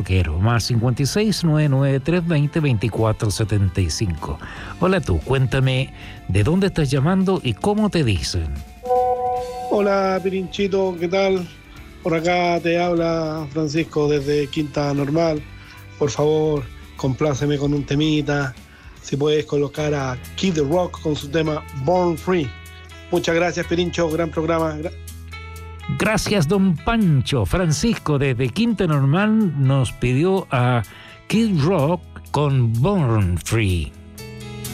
rockero. Más 56 993 20 24 75. Hola tú, cuéntame de dónde estás llamando y cómo te dicen. Hola Pirinchito, ¿qué tal? Por acá te habla Francisco desde Quinta Normal. Por favor, compláceme con un temita. Si puedes colocar a Kid Rock con su tema Born Free. Muchas gracias, Pirincho, gran programa. Gracias, don Pancho. Francisco desde Quinta Normal nos pidió a Kid Rock con Born Free.